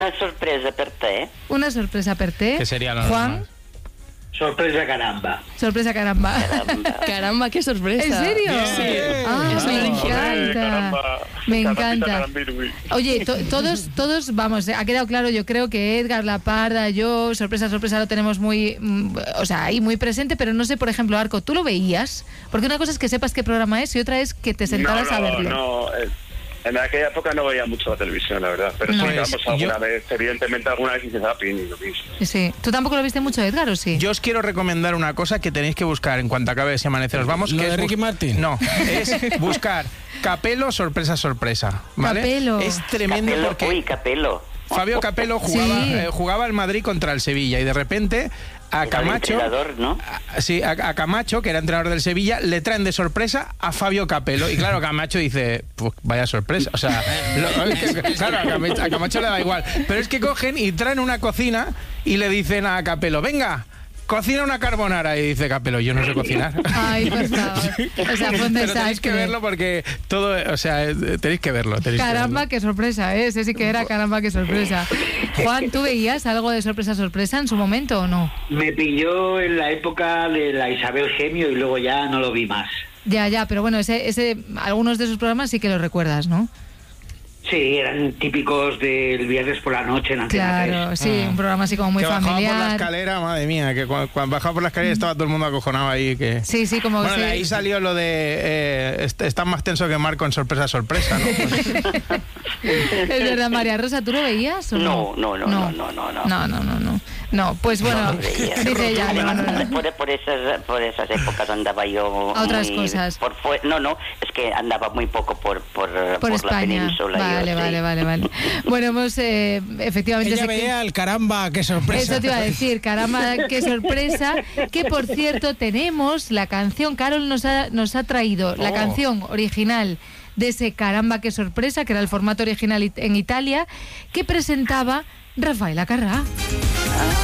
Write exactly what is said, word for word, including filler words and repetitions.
Una sorpresa per te. Una sorpresa per te. Que sería lo Juan. normal. Sorpresa caramba. Sorpresa caramba. Caramba. Caramba, qué sorpresa. ¿En serio? Sí. Ah, Es me original. encanta. Me encanta. Oye, to- todos, todos, vamos, ha quedado claro, yo creo que Edgar, La Parda, yo, sorpresa, sorpresa, lo tenemos muy, mm, o sea, ahí muy presente, pero no sé, por ejemplo, Arco, ¿tú lo veías? Porque una cosa es que sepas qué programa es y otra es que te sentaras no, no, a verlo. No, eh, en aquella época no veía mucho la televisión, la verdad. Pero No. sí, vamos, Pues, alguna yo- vez, evidentemente alguna vez hice zapping y lo mismo. Sí, sí. ¿Tú tampoco lo viste mucho, Edgar, o sí? Yo os quiero recomendar una cosa que tenéis que buscar en cuanto acabe ese amanecer. Os vamos. ¿Lo que de es bus- Ricky Martin? No, es buscar Capelo, sorpresa, sorpresa. ¿Vale? Capelo. Es tremendo Capello, porque uy, Capello. Fabio Capello jugaba, Sí. eh, jugaba el Madrid contra el Sevilla y de repente a Era el Camacho, entrenador, ¿no? a- sí, a, a Camacho, que era entrenador del Sevilla, le traen de sorpresa a Fabio Capello. Y claro, Camacho dice, pues vaya sorpresa. O sea, lo- es que, claro, a Camacho, a Camacho le da igual. Pero es que cogen y traen una cocina y le dicen a Capello, venga, cocina una carbonara. Y dice Capello, yo no sé cocinar. Ay, por favor. O sea, fue un Pero tenéis que desastre. verlo porque todo, o sea, eh, tenéis que verlo. tenéis que Caramba, verlo. qué sorpresa, ¿eh? Ese sí que era caramba, qué sorpresa. Juan, ¿tú veías algo de sorpresa, sorpresa en su momento o no? Me pilló en la época de la Isabel Gemio y luego ya no lo vi más. Ya, ya, pero bueno, ese, ese, algunos de esos programas sí que los recuerdas, ¿no? Sí, eran típicos del viernes por la noche en Antena Claro, tres. sí, un programa así como muy que bajaba por la familiar. escalera, madre mía, que cuando, cuando bajaba por la escalera estaba todo el mundo acojonado ahí. Que... Sí, sí, como Bueno, sí. de ahí salió lo de eh, est- estás más tenso que Marco en sorpresa, sorpresa, ¿no? Pues, Es verdad, María Rosa, ¿tú lo veías o no? No, no, no, no, no, no. No, no, no, no. No, pues bueno, No lo veía. dice ella, no, Además, no, no. Por, por esas, por esas épocas andaba yo A otras muy cosas. Por fue- no, no, es que andaba muy poco por, por, Por la España. península. Vale, yo, sí. vale, vale, vale. Bueno, hemos eh, efectivamente... Ella sé que- veía el caramba, qué sorpresa. Eso te iba a decir, caramba, qué sorpresa. Que por cierto, tenemos la canción, Carol nos ha, nos ha traído la Oh. canción original de ese caramba, qué sorpresa, que era el formato original it- en Italia, que presentaba Rafael Acarrá.